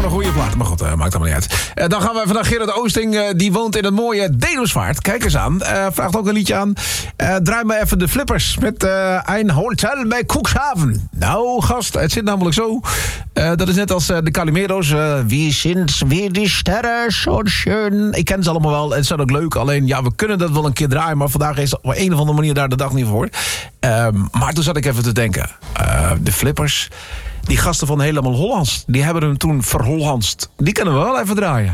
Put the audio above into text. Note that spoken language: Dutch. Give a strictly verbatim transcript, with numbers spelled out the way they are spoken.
een goede plaat. Maar goed, uh, maakt allemaal niet uit. Uh, dan gaan we even naar Gerard Oosting. Uh, die woont in het mooie Dedelsvaart. Kijk eens aan. Uh, vraagt ook een liedje aan. Uh, draai maar even de Flippers met uh, een hotel bij Cuxhaven. Nou, gast, het zit namelijk zo. Uh, dat is net als uh, de Calimero's. Uh, wie sind wie die sterren zo schön. Ik ken ze allemaal wel. Het is ook leuk. Alleen, ja, we kunnen dat wel een keer draaien. Maar vandaag is op een of andere manier daar de dag niet voor. Uh, maar toen zat ik even te denken. Uh, de Flippers. Die gasten van Helemaal Hollands. Die hebben hem toen verhollandst. Die kunnen we wel even draaien.